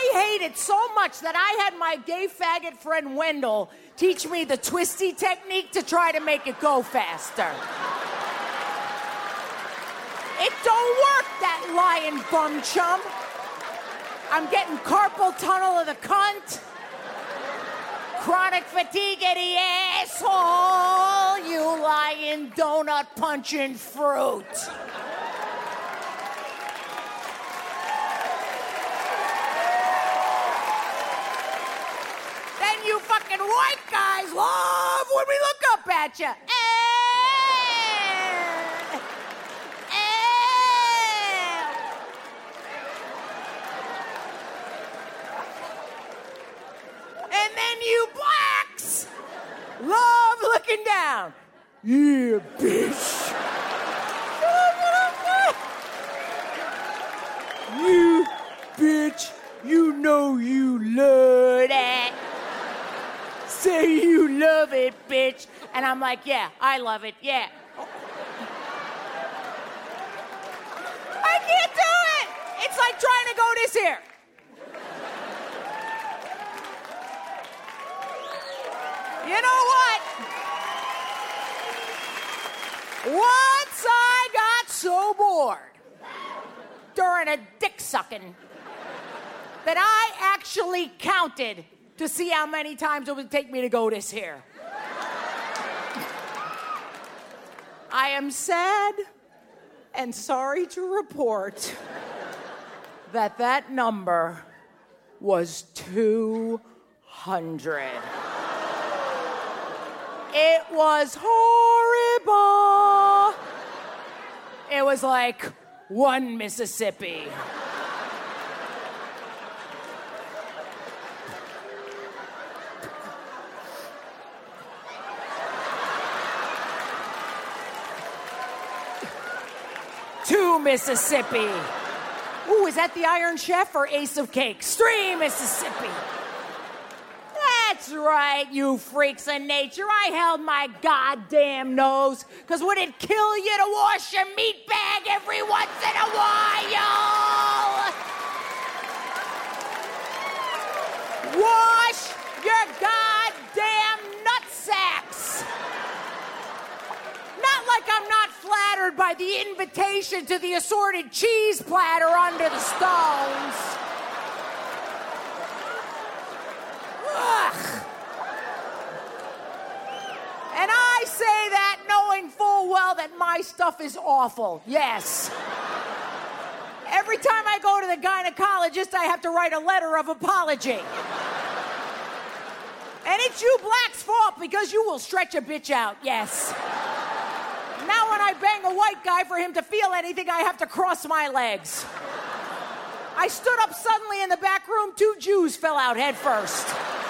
I hate it so much that I had my gay faggot friend Wendell teach me the twisty technique to try to make it go faster. It don't work, that lying bum chum. I'm getting carpal tunnel of the cunt. Chronic fatigue of the asshole. You lying donut punching fruit. Then you fucking white guys love when we look up at you. And then you blacks love looking down. Yeah, bitch. You bitch, you know you love that. Say you love it, bitch. And I'm like, yeah, I love it, yeah. I can't do it. It's like trying to go this here. You know what? Once I got so bored during a dick sucking that I actually counted to see how many times it would take me to go this here. I am sad and sorry to report that that number was 200. It was horrible. It was like one Mississippi. Two Mississippi. Ooh, is that the Iron Chef or Ace of Cakes? 3 Mississippi. That's right, you freaks of nature. I held my goddamn nose, because would it kill you to wash your meat bag every once in a while? Wash your goddamn nutsacks. Not like I'm not flattered by the invitation to the assorted cheese platter under the stones. Ugh. And I say that knowing full well that my stuff is awful. Yes. Every time I go to the gynecologist, I have to write a letter of apology. And it's you blacks' fault because you will stretch a bitch out. Yes. Now when I bang a white guy for him to feel anything, I have to cross my legs. I stood up suddenly in the back room, 2 Jews fell out head first.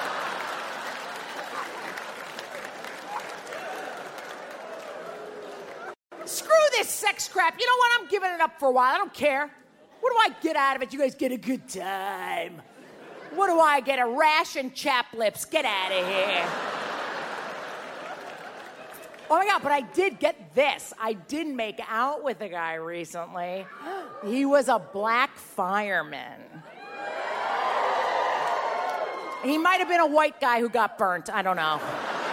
Screw this sex crap. You know what? I'm giving it up for a while. I don't care. What do I get out of it? You guys get a good time. What do I get? A rash and chapped lips. Get out of here. Oh my God, but I did get this. I did make out with a guy recently. He was a black fireman. He might have been a white guy who got burnt. I don't know.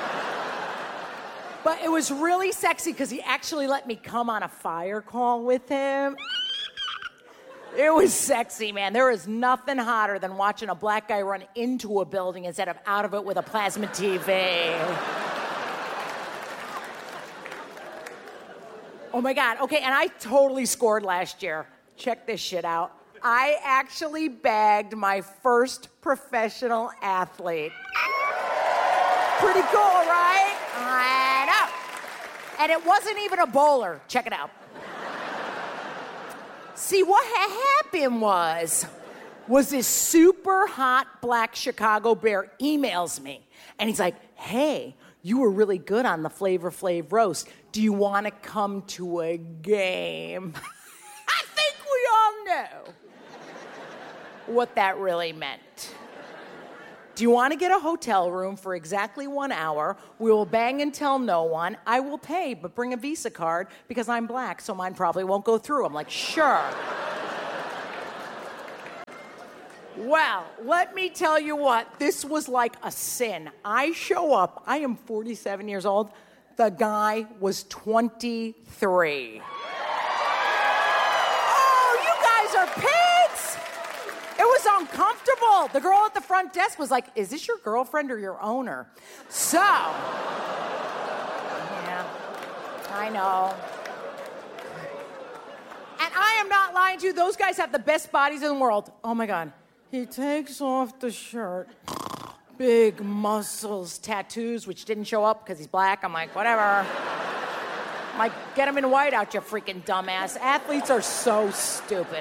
But it was really sexy because he actually let me come on a fire call with him. It was sexy, man. There is nothing hotter than watching a black guy run into a building instead of out of it with a plasma TV. Oh my God, okay, and I totally scored last year. Check this shit out. I actually bagged my first professional athlete. Pretty cool, right? I know. And it wasn't even a bowler. Check it out. See, what happened was this super hot black Chicago bear emails me. And he's like, hey, you were really good on the Flavor Flav roast. Do you want to come to a game? I think we all know what that really meant. Do you want to get a hotel room for exactly 1 hour? We will bang and tell no one. I will pay, but bring a Visa card because I'm black, so mine probably won't go through. I'm like, sure. Well, let me tell you what. This was like a sin. I show up. I am 47 years old. The guy was 23. Oh, you guys are pigs! It was uncomfortable. The girl at the front desk was like, is this your girlfriend or your owner? So, yeah, I know. And I am not lying to you. Those guys have the best bodies in the world. Oh, my God. He takes off the shirt. Big muscles, tattoos, which didn't show up because he's black. I'm like, whatever. I'm like, get him in white out, you freaking dumbass. Athletes are so stupid.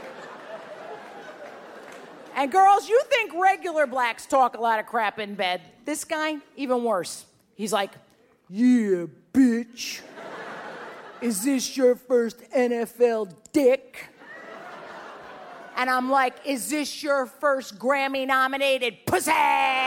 And girls, you think regular blacks talk a lot of crap in bed. This guy, even worse. He's like, yeah, bitch. Is this your first NFL dick? And I'm like, is this your first Grammy-nominated pussy? Pussy.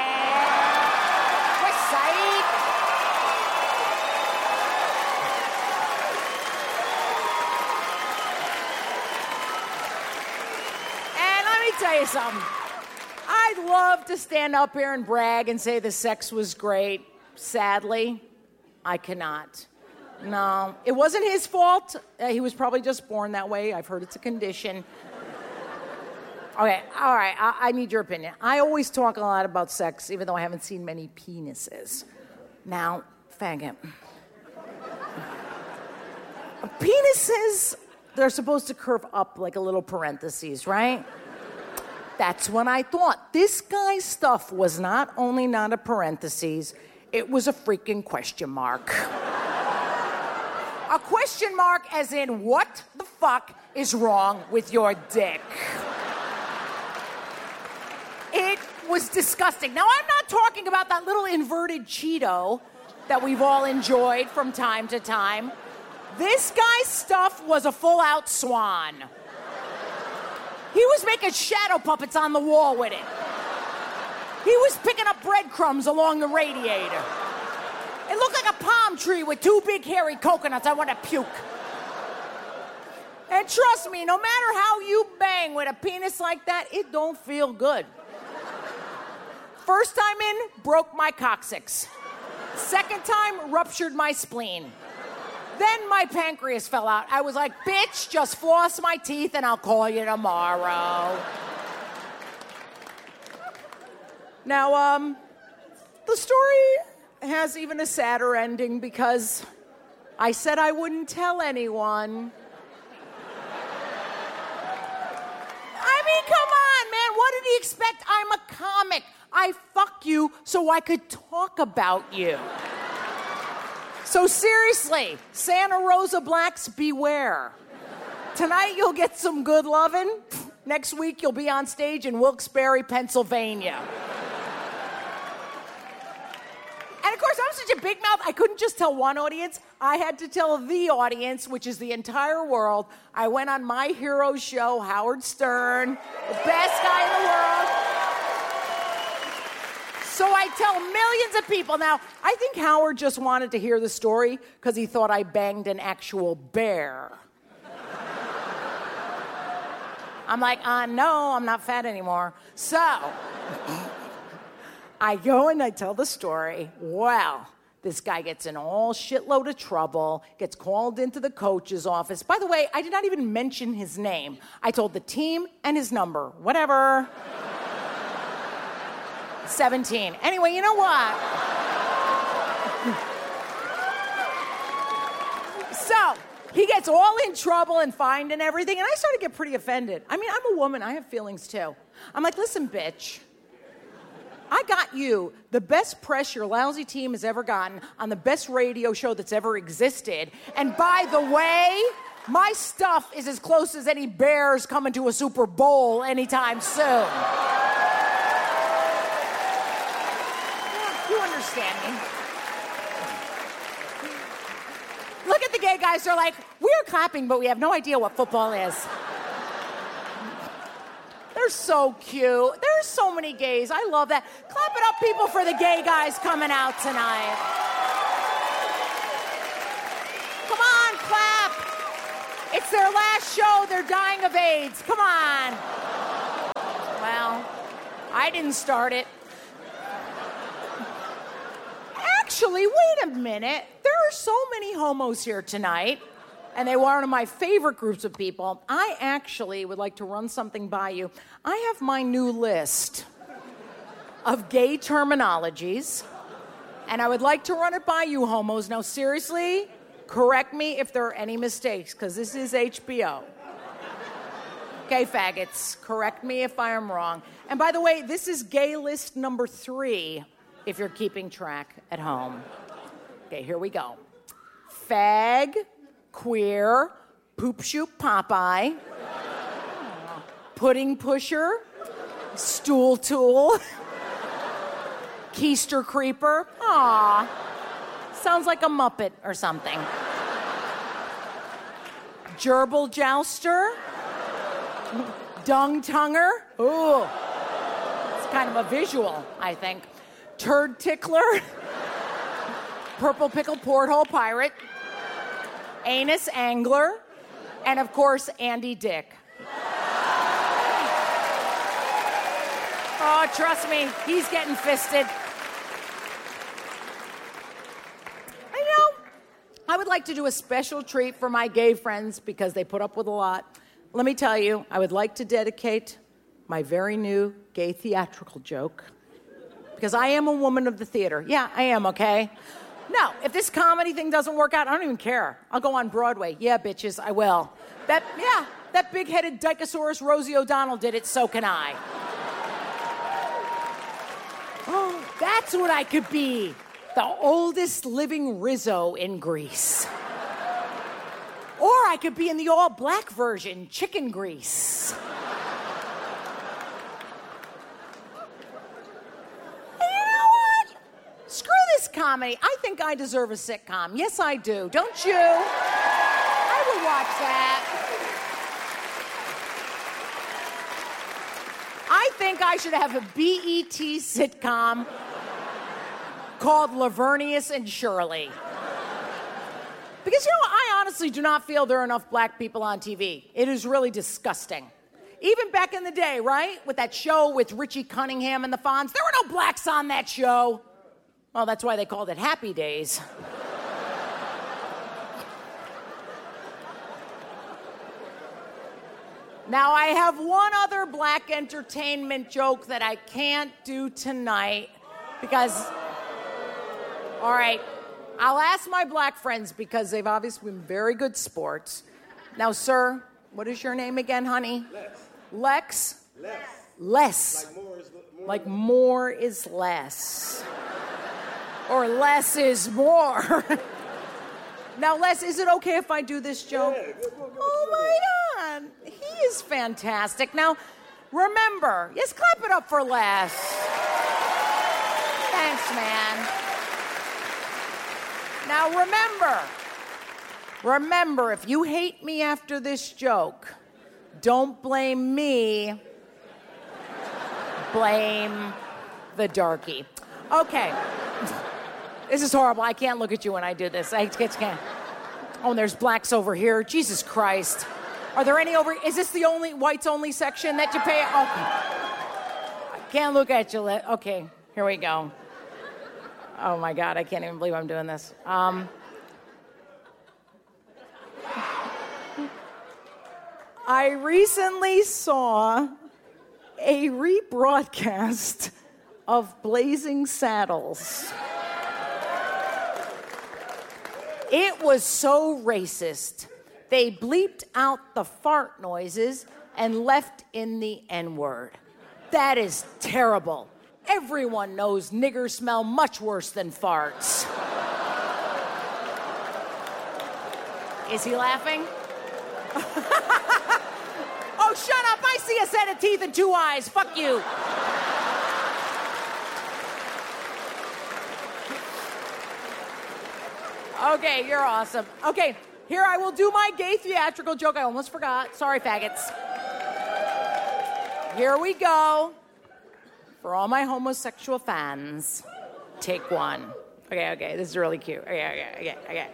And let me tell you something. I'd love to stand up here and brag and say the sex was great. Sadly, I cannot. No, it wasn't his fault. He was probably just born that way. I've heard it's a condition. Okay, all right, I need your opinion. I always talk a lot about sex, even though I haven't seen many penises. Now, faggot. Penises, they're supposed to curve up like a little parentheses, right? That's what I thought. This guy's stuff was not only not a parentheses, it was a freaking question mark. A question mark as in, what the fuck is wrong with your dick? It was disgusting. Now, I'm not talking about that little inverted Cheeto that we've all enjoyed from time to time. This guy's stuff was a full-out swan. He was making shadow puppets on the wall with it. He was picking up breadcrumbs along the radiator. It looked like a palm tree with two big hairy coconuts. I want to puke. And trust me, no matter how you bang with a penis like that, it don't feel good. First time in, broke my coccyx. Second time, ruptured my spleen. Then my pancreas fell out. I was like, bitch, just floss my teeth and I'll call you tomorrow. Now, the story has even a sadder ending because I said I wouldn't tell anyone. I mean, come on, man. What did he expect? I'm a comic. I fuck you so I could talk about you. So seriously, Santa Rosa Blacks, beware. Tonight you'll get some good lovin'. Next week you'll be on stage in Wilkes-Barre, Pennsylvania. And of course, I'm such a big mouth, I couldn't just tell one audience. I had to tell the audience, which is the entire world. I went on my hero show, Howard Stern, the best guy in the world. So I tell millions of people. Now, I think Howard just wanted to hear the story because he thought I banged an actual bear. I'm like, no, I'm not fat anymore. So I go and I tell the story. Well, this guy gets in all shitload of trouble, gets called into the coach's office. By the way, I did not even mention his name. I told the team and his number. Whatever. 17. Anyway, you know what? So, he gets all in trouble and fined and everything, and I started to get pretty offended. I mean, I'm a woman. I have feelings, too. I'm like, listen, bitch. I got you the best press your lousy team has ever gotten on the best radio show that's ever existed. And by the way, my stuff is as close as any Bears coming to a Super Bowl anytime soon. You understand me. Look at the gay guys. They're like, we're clapping, but we have no idea what football is. They're so cute. There are so many gays. I love that. Clap it up, people, for the gay guys coming out tonight. Come on, clap. It's their last show. They're dying of AIDS. Come on. Well, I didn't start it. Actually, wait a minute. There are so many homos here tonight, and they are one of my favorite groups of people. I actually would like to run something by you. I have my new list of gay terminologies, and I would like to run it by you, homos. Now, seriously, correct me if there are any mistakes, because this is HBO. Okay, faggots, correct me if I am wrong. And by the way, this is gay list number 3, if you're keeping track at home. Okay, here we go. Fag, queer, poop shoot Popeye, pudding pusher, stool tool, keister creeper. Aw, sounds like a Muppet or something. Gerbil jouster, dung tonger. Ooh, it's kind of a visual, I think. Turd tickler, purple pickle porthole pirate, anus angler, and of course, Andy Dick. Oh, trust me, he's getting fisted. I would like to do a special treat for my gay friends because they put up with a lot. Let me tell you, I would like to dedicate my very new gay theatrical joke because I am a woman of the theater. Yeah, I am, okay? No, if this comedy thing doesn't work out, I don't even care. I'll go on Broadway. Yeah, bitches, I will. That big-headed Dicosaurus Rosie O'Donnell did it, so can I. Oh, that's what I could be. The oldest living Rizzo in Greece. Or I could be in the all-black version, Chicken Grease. Screw this comedy. I think I deserve a sitcom. Yes, I do. Don't you? I would watch that. I think I should have a BET sitcom called Lavernius and Shirley. Because, I honestly do not feel there are enough black people on TV. It is really disgusting. Even back in the day, right? With that show with Richie Cunningham and the Fonz, there were no blacks on that show. Well, that's why they called it Happy Days. Now, I have one other black entertainment joke that I can't do tonight because, all right, I'll ask my black friends because they've obviously been very good sports. Now, sir, what is your name again, honey? Lex. Less. Like more is less. Or less is more. Now, Les, is it okay if I do this joke? Yeah, oh, my God. He is fantastic. Now, remember, yes, clap it up for Les. Thanks, man. Now, remember, if you hate me after this joke, don't blame me. Blame the darky. Okay. This is horrible. I can't look at you when I do this. I can't. Oh, and there's blacks over here. Jesus Christ. Are there any over? Is this the only whites only section that you pay? Okay. I can't look at you. Okay, here we go. Oh my God, I can't even believe I'm doing this. I recently saw a rebroadcast of Blazing Saddles. It was so racist. They bleeped out the fart noises and left in the N-word. That is terrible. Everyone knows niggers smell much worse than farts. Is he laughing? Oh, shut up. I see a set of teeth and 2 eyes. Fuck you. Okay, you're awesome. Okay, here I will do my gay theatrical joke. I almost forgot. Sorry, faggots. Here we go. For all my homosexual fans, take one. Okay, this is really cute. Okay.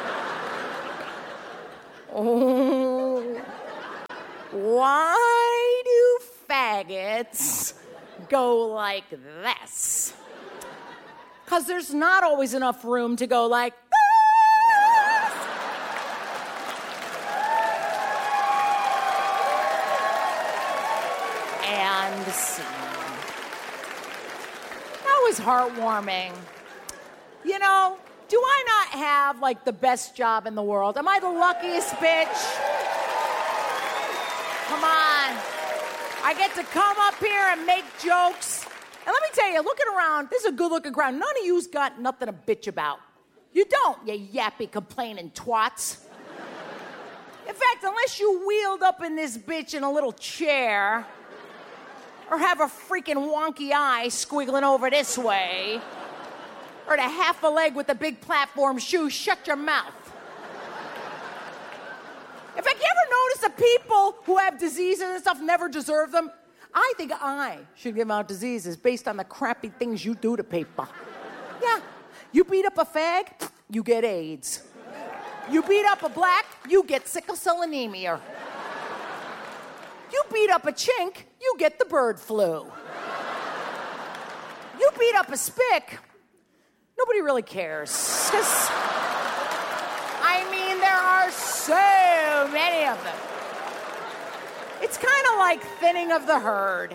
Oh, why faggots go like this. Because there's not always enough room to go like this. And scene. That was heartwarming. You know, do I not have, like, the best job in the world? Am I the luckiest bitch? Come on. I get to come up here and make jokes. And let me tell you, looking around, this is a good-looking crowd. None of you's got nothing to bitch about. You don't, you yappy, complaining twats. In fact, unless you wheeled up in this bitch in a little chair, or have a freaking wonky eye squiggling over this way, or the half a leg with a big platform shoe, shut your mouth. In fact, you ever notice that people who have diseases and stuff never deserve them? I think I should give out diseases based on the crappy things you do to people. Yeah. You beat up a fag, you get AIDS. You beat up a black, you get sickle cell anemia. You beat up a chink, you get the bird flu. You beat up a spick, nobody really cares. 'Cause, I mean, there are so many of them. It's kind of like thinning of the herd.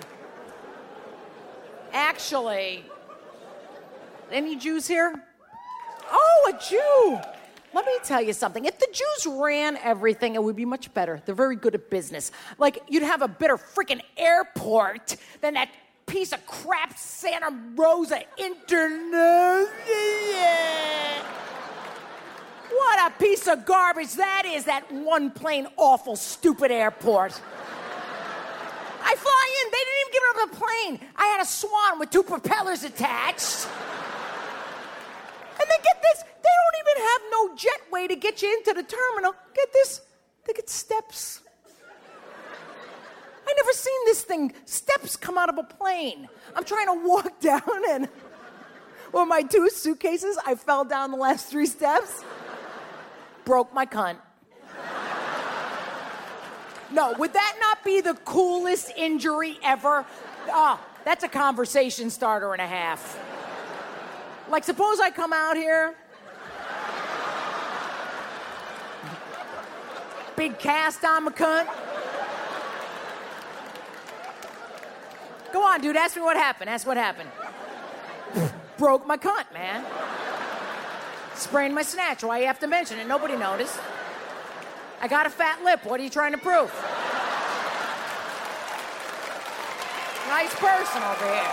Actually, any Jews here? Oh, a Jew. Let me tell you something. If the Jews ran everything, it would be much better. They're very good at business. Like, you'd have a better freaking airport than that piece of crap Santa Rosa International. What a piece of garbage that is, that one plain awful, stupid airport. I fly in, they didn't even give it up the plane. I had a Swan with 2 propellers attached. And then get this, they don't even have no jetway to get you into the terminal. Get this, they get steps. I never seen this thing. Steps come out of a plane. I'm trying to walk down and with my 2 suitcases, I fell down the last 3 steps. Broke my cunt. No, would that not be the coolest injury ever? Oh, that's a conversation starter and a half. Like, suppose I come out here. Big cast on my cunt. Go on, dude, ask me what happened. Ask what happened. Broke my cunt, man. Sprained my snatch. Why you have to mention it? Nobody noticed. I got a fat lip. What are you trying to prove? Nice person over here.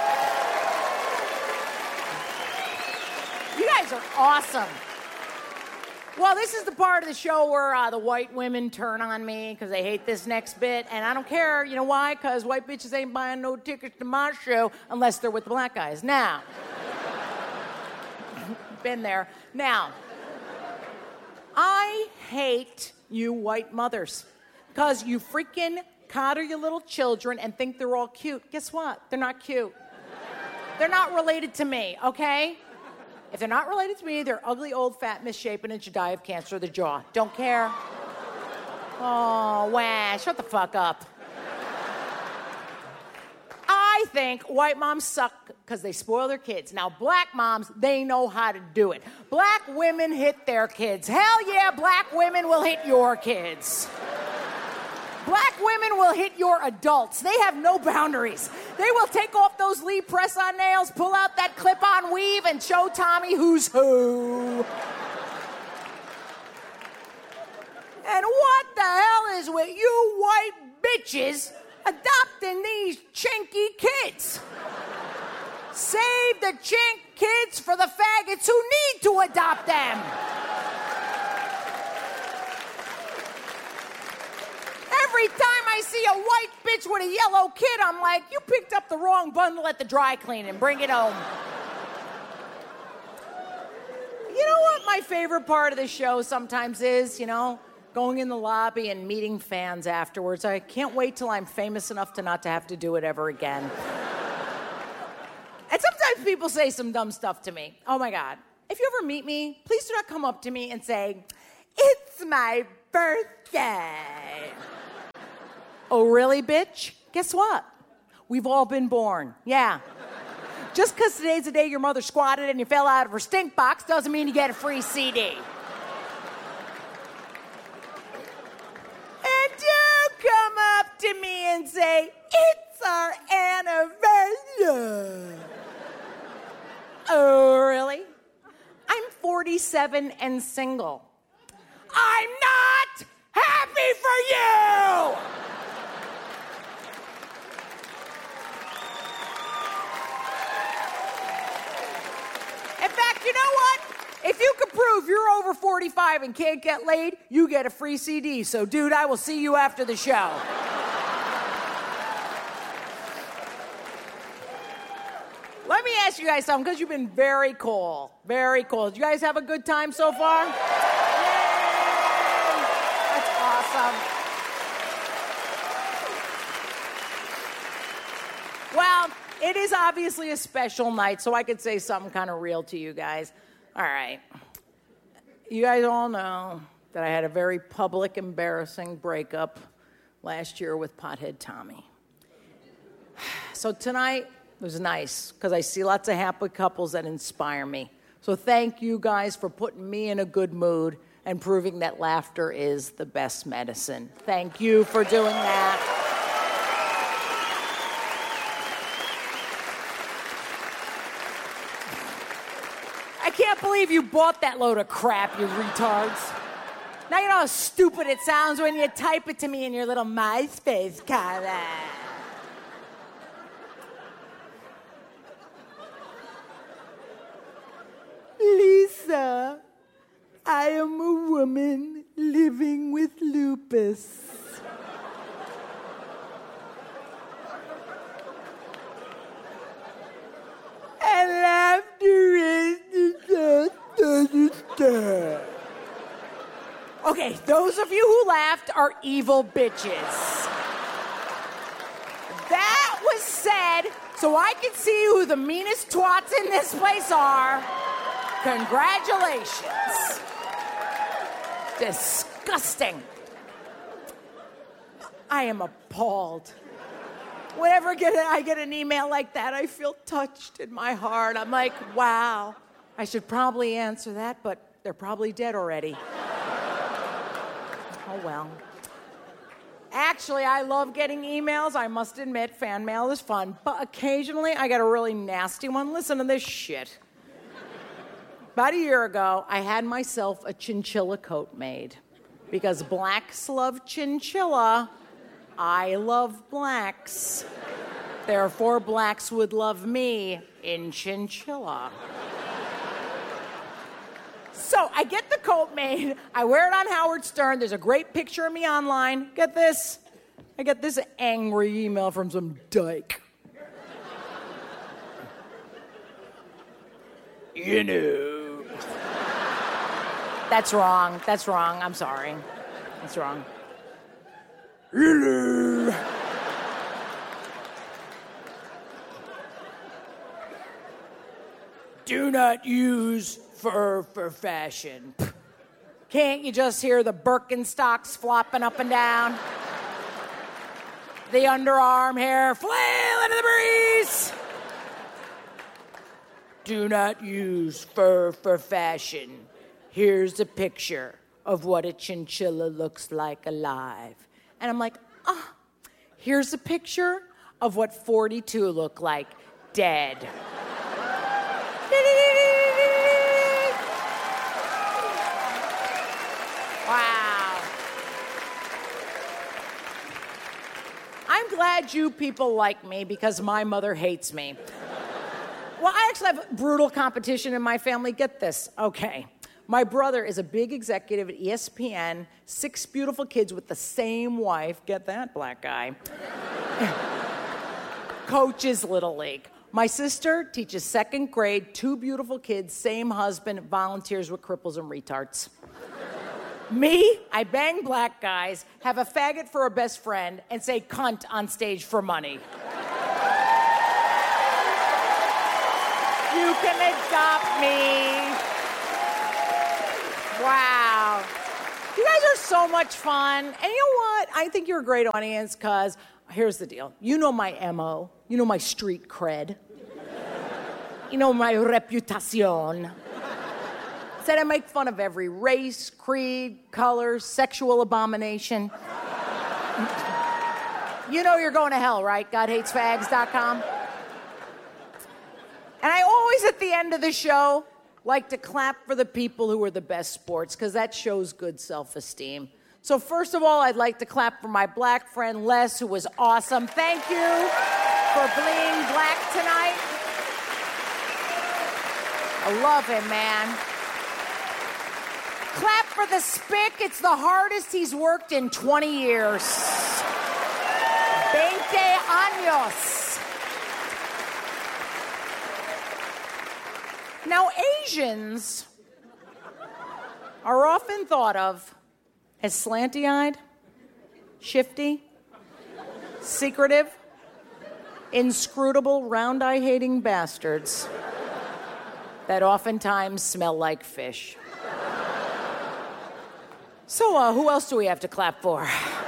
You guys are awesome. Well, this is the part of the show where the white women turn on me because they hate this next bit, and I don't care. You know why? Because white bitches ain't buying no tickets to my show unless they're with the black guys. Now, been there. Now, I hate you white mothers because you freaking coddle your little children and think they're all cute. Guess what? They're not cute. They're not related to me, okay? If they're not related to me, they're ugly, old, fat, misshapen, and should die of cancer of the jaw. Don't care. Oh, wah, shut the fuck up. I think white moms suck because they spoil their kids. Now, black moms, they know how to do it. Black women hit their kids. Hell yeah, black women will hit your kids. Black women will hit your adults. They have no boundaries. They will take off those Lee press-on nails, pull out that clip-on weave, and show Tommy who's who. And what the hell is with you white bitches adopting these chinky kids? Save the chink kids for the faggots who need to adopt them. Every time I see a white bitch with a yellow kid, I'm like, you picked up the wrong bundle at the dry cleaning. Bring it home. You know what my favorite part of the show sometimes is, going in the lobby and meeting fans afterwards. I can't wait till I'm famous enough to not to have to do it ever again. And sometimes people say some dumb stuff to me. Oh my God. If you ever meet me, please do not come up to me and say, "It's my birthday." Oh, really, bitch? Guess what? We've all been born. Yeah. Just because today's the day your mother squatted and you fell out of her stink box doesn't mean you get a free CD. And don't come up to me and say, it's our anniversary. Oh, really? I'm 47 and single. I'm not happy for you! In fact, you know what? If you can prove you're over 45 and can't get laid, you get a free CD. So, dude, I will see you after the show. Let me ask you guys something, because you've been very cool. Very cool. Did you guys have a good time so far? Yay! That's awesome. Well, it is obviously a special night, so I could say something kind of real to you guys. All right. You guys all know that I had a very public, embarrassing breakup last year with Pothead Tommy. So tonight was nice, because I see lots of happy couples that inspire me. So thank you guys for putting me in a good mood and proving that laughter is the best medicine. Thank you for doing that. I can't believe you bought that load of crap, you retards. Now you know how stupid it sounds when you type it to me in your little MySpace comment. Lisa, I am a woman living with lupus. And laughter is the understand. Okay, those of you who laughed are evil bitches. That was said so I can see who the meanest twats in this place are. Congratulations. Disgusting. I am appalled. Whenever I get an email like that, I feel touched in my heart. I'm like, wow, I should probably answer that, but they're probably dead already. Oh, well. Actually, I love getting emails. I must admit, fan mail is fun. But occasionally, I get a really nasty one. Listen to this shit. About a year ago, I had myself a chinchilla coat made. Because blacks love chinchilla, I love blacks. Therefore, blacks would love me in chinchilla. So I get the coat made. I wear it on Howard Stern. There's a great picture of me online. Get this. I get this angry email from some dyke. You know. That's wrong. That's wrong. I'm sorry. That's wrong. You know. Do not use fur for fashion. Can't you just hear the Birkenstocks flopping up and down? The underarm hair flailing in the breeze. Do not use fur for fashion. Here's a picture of what a chinchilla looks like alive. And I'm like, here's a picture of what 42 look like dead. Wow. I'm glad you people like me because my mother hates me. Well, I actually have brutal competition in my family. Get this. Okay. My brother is a big executive at ESPN, 6 beautiful kids with the same wife. Get that, black guy. Coaches Little League. My sister teaches 2nd grade, 2 beautiful kids, same husband, volunteers with cripples and retards. Me, I bang black guys, have a faggot for a best friend, and say cunt on stage for money. You can adopt me. Wow. You guys are so much fun. And you know what? I think you're a great audience because here's the deal. You know my MO. You know my street cred. You know my reputacion. Said I make fun of every race, creed, color, sexual abomination. You know you're going to hell, right? GodHatesFags.com. And I always, at the end of the show, like to clap for the people who are the best sports, because that shows good self-esteem. So first of all, I'd like to clap for my black friend Les, who was awesome. Thank you for being black tonight. I love him, man. Clap for the Spick. It's the hardest he's worked in 20 years. 20 años. Now, Asians are often thought of as slanty-eyed, shifty, secretive, inscrutable, round-eye-hating bastards that oftentimes smell like fish. So, who else do we have to clap for?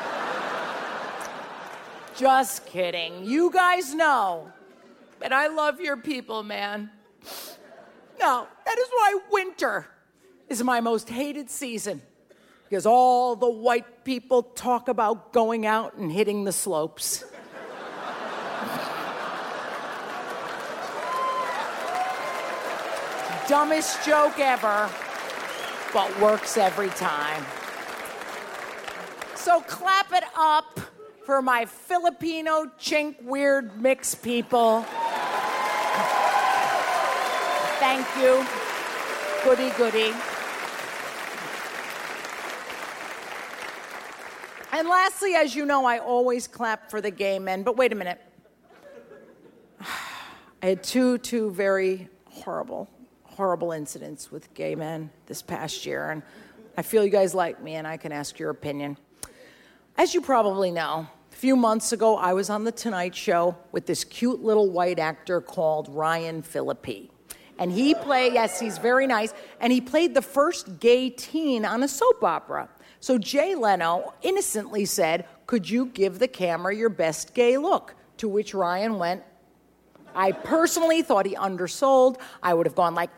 Just kidding. You guys know that I love your people, man. No, that is why winter is my most hated season. Because all the white people talk about going out and hitting the slopes. Dumbest joke ever, but works every time. So clap it up for my Filipino chink weird mix people. Thank you. Goody, goody. And lastly, as you know, I always clap for the gay men. But wait a minute. I had two very horrible incidents with gay men this past year. And I feel you guys like me, and I can ask your opinion. As you probably know, a few months ago, I was on The Tonight Show with this cute little white actor called Ryan Phillippe. And he played, yes, he's very nice, and he played the first gay teen on a soap opera. So Jay Leno innocently said, "Could you give the camera your best gay look?" To which Ryan went, I personally thought he undersold. I would have gone like,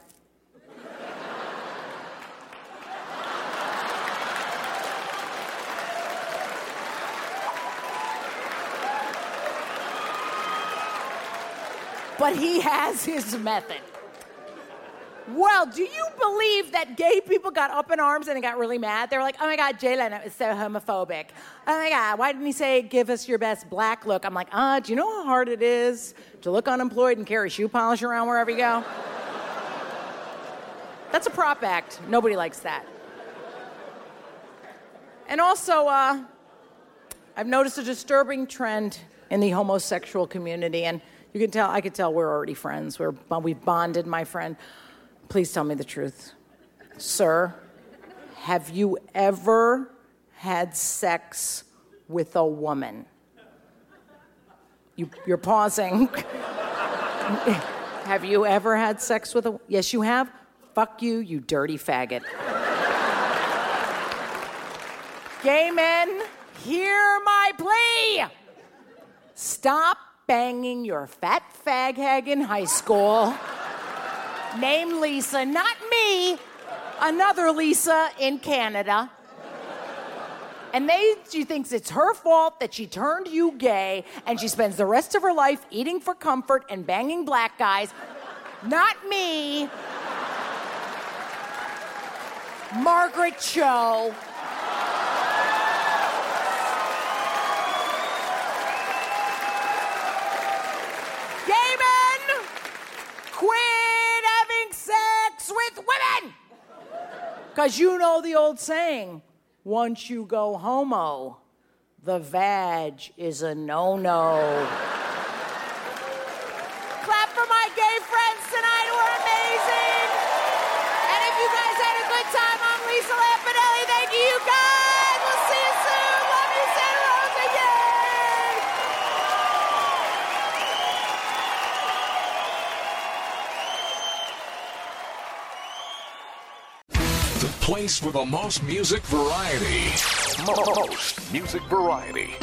but he has his method. Well, do you believe that gay people got up in arms and they got really mad? They were like, oh my God, Jay Leno is so homophobic. Oh my God, why didn't he say, give us your best black look? I'm like, do you know how hard it is to look unemployed and carry shoe polish around wherever you go? That's a prop act. Nobody likes that. And also, I've noticed a disturbing trend in the homosexual community, and I could tell we're already friends. We've bonded, my friend. Please tell me the truth. Sir, have you ever had sex with a woman? You're pausing. Have you ever had sex with a... Yes, you have? Fuck you, you dirty faggot. Gay men, hear my plea. Stop banging your fat fag hag in high school named Lisa, not me, another Lisa in Canada. And she thinks it's her fault that she turned you gay, and she spends the rest of her life eating for comfort and banging black guys. Not me. Margaret Cho. Gay men, quit having sex with women. Because you know the old saying, once you go homo, the vag is a no-no. Clap for my gay friends tonight who are amazing. And if you guys had a good time, I'm Lisa Lampanelli. Thank you guys. We'll see you soon. Love you, Santa Rosa. Yay! The place for the most music variety. Most music variety.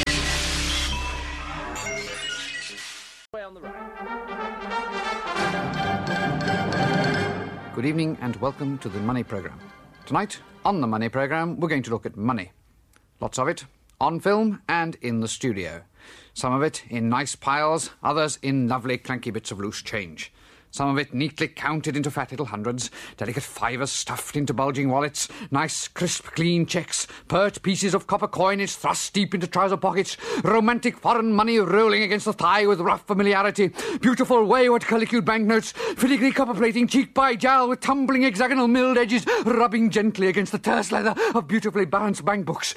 Good evening and welcome to the Money Programme. Tonight, on the Money Programme, we're going to look at money. Lots of it, on film and in the studio. Some of it in nice piles, others in lovely clanky bits of loose change. Some of it neatly counted into fat little hundreds, delicate fivers stuffed into bulging wallets, nice, crisp, clean checks, pert pieces of copper coinage thrust deep into trouser pockets, romantic foreign money rolling against the thigh with rough familiarity, beautiful wayward curlicued banknotes, filigree copper plating cheek by jowl with tumbling hexagonal milled edges, rubbing gently against the terse leather of beautifully balanced bank books.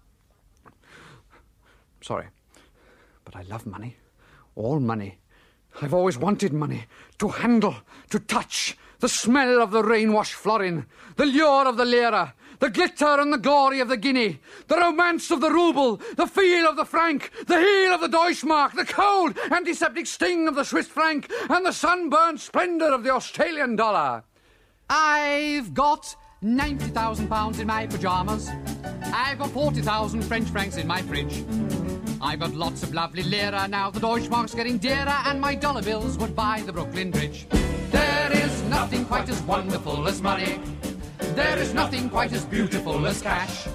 Sorry, but I love money. All money. I've always wanted money, to handle, to touch, the smell of the rain-washed florin, the lure of the lira, the glitter and the glory of the guinea, the romance of the rouble, the feel of the franc, the heel of the Deutschmark, the cold, antiseptic sting of the Swiss franc, and the sunburned splendour of the Australian dollar. I've got £90,000 in my pyjamas. I've got 40,000 French francs in my fridge. I've got lots of lovely lira now, the Deutschmark's getting dearer, and my dollar bills would buy the Brooklyn Bridge. There is nothing quite as wonderful as money. There is nothing quite as beautiful as cash.